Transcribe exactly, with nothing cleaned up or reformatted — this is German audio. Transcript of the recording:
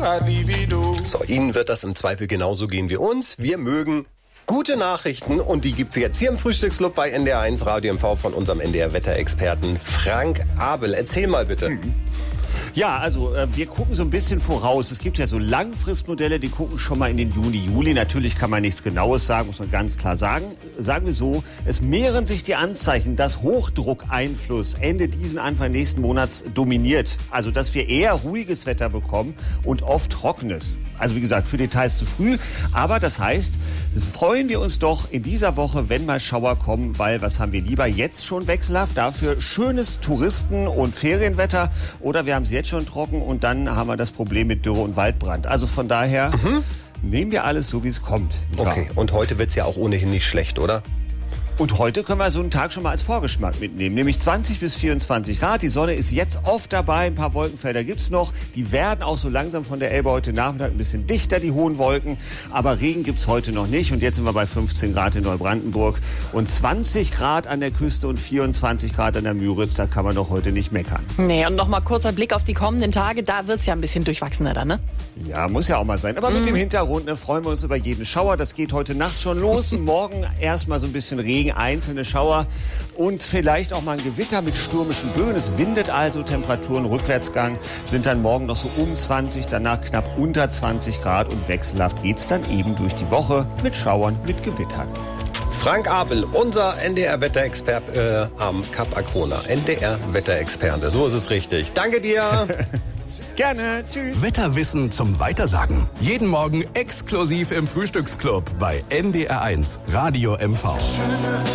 So, Ihnen wird das im Zweifel genauso gehen wie uns. Wir mögen gute Nachrichten und die gibt's jetzt hier im Frühstücksclub bei N D R eins Radio M V von unserem N D R-Wetterexperten Frank Abel. Erzähl mal bitte. Hm. Ja, also äh, wir gucken so ein bisschen voraus. Es gibt ja so Langfristmodelle, die gucken schon mal in den Juni, Juli. Natürlich kann man nichts Genaues sagen, muss man ganz klar sagen. Sagen wir so, es mehren sich die Anzeichen, dass Hochdruckeinfluss Ende diesen, Anfang nächsten Monats dominiert. Also dass wir eher ruhiges Wetter bekommen und oft trockenes. Also wie gesagt, für Details zu früh. Aber das heißt, freuen wir uns doch in dieser Woche, wenn mal Schauer kommen, weil was haben wir lieber? Jetzt schon wechselhaft, dafür schönes Touristen- und Ferienwetter, oder wir haben es jetzt schon trocken und dann haben wir das Problem mit Dürre und Waldbrand. Also von daher mhm. nehmen wir alles so, wie es kommt. Okay, und heute wird's ja auch ohnehin nicht schlecht, oder? Und heute können wir so einen Tag schon mal als Vorgeschmack mitnehmen, nämlich zwanzig bis vierundzwanzig Grad. Die Sonne ist jetzt oft dabei, ein paar Wolkenfelder gibt's noch. Die werden auch so langsam von der Elbe heute Nachmittag ein bisschen dichter, die hohen Wolken. Aber Regen gibt's heute noch nicht. Und jetzt sind wir bei fünfzehn Grad in Neubrandenburg und zwanzig Grad an der Küste und vierundzwanzig Grad an der Müritz. Da kann man doch heute nicht meckern. Nee, und noch mal kurzer Blick auf die kommenden Tage. Da wird's ja ein bisschen durchwachsener dann, ne? Ja, muss ja auch mal sein. Aber mm. mit dem Hintergrund ne, freuen wir uns über jeden Schauer. Das geht heute Nacht schon los. Morgen erstmal so ein bisschen Regen, einzelne Schauer und vielleicht auch mal ein Gewitter mit stürmischen Böen. Es windet also, Temperaturen Rückwärtsgang sind dann morgen noch so um zwanzig, danach knapp unter zwanzig Grad und wechselhaft geht's dann eben durch die Woche mit Schauern, mit Gewittern. Frank Abel, unser N D R-Wetterexperte äh, am Kap Arkona. N D R-Wetterexperte, so ist es richtig. Danke dir. Gerne, tschüss. Wetterwissen zum Weitersagen. Jeden Morgen exklusiv im Frühstücksclub bei N D R eins Radio M V.